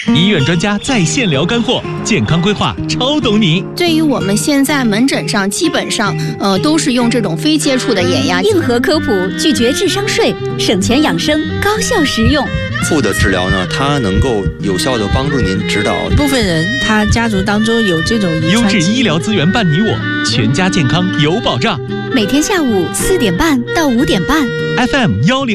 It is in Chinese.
医院专家在线聊干货，健康规划超懂你。 对于我们现在门诊上，基本上都是用这种非接触的眼压。 硬核科普，拒绝智商税，省钱养生，高效实用。 负的治疗呢，它能够有效的帮助您指导。 部分人他家族当中有这种遗传。 优质医疗资源伴你我，全家健康有保障。 每天下午4点半到5点半 ，FM10。